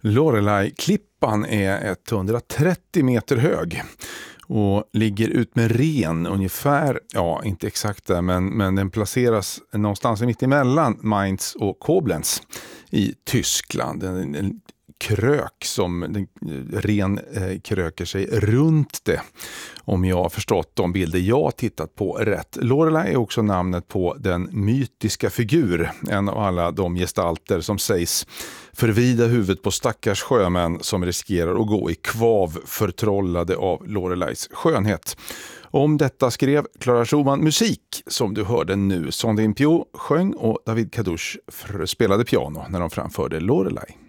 Lorelei-klippan är 130 meter hög och ligger ut med Ren ungefär, ja inte exakt där, men den placeras någonstans mitt emellan Mainz och Koblenz i Tyskland. En krök som Ren kröker sig runt det, om jag har förstått de bilder jag tittat på rätt. Lorelei är också namnet på den mytiska figur, en av alla de gestalter som sägs förvida huvudet på stackars sjömän som riskerar att gå i kvav förtrollade av Loreleis skönhet. Om detta skrev Clara Schumann musik som du hörde nu. Sondin Pio sjöng och David Kadouche spelade piano när de framförde Lorelei.